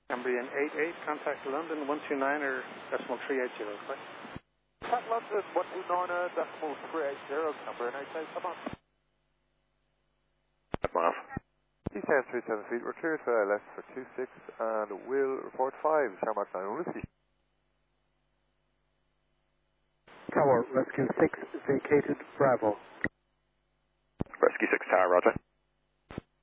Cambrian 88, contact London 129 or decimal 380, right? Contact London 129 decimal 380, Cambrian 88, come on. Marv. T10 37 feet, we're cleared for LS for 26 and will report 5, Shamrock 9 Whiskey. Tower, Rescue 6, vacated Bravo. Rescue 6 Tower, roger.